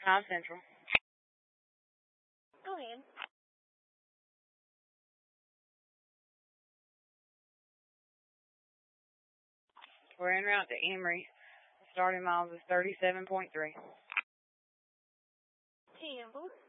5 Central. Go ahead. We're en route to Emory. Starting miles is 37.3. Campbell.